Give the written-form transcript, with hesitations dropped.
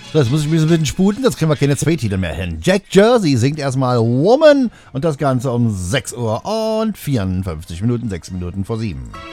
So, jetzt muss ich ein bisschen sputen, jetzt kriegen wir keine zwei Titel mehr hin. Jack Jersey singt erstmal Woman und das Ganze um 6 Uhr und 54 Minuten, 6 Minuten vor 7.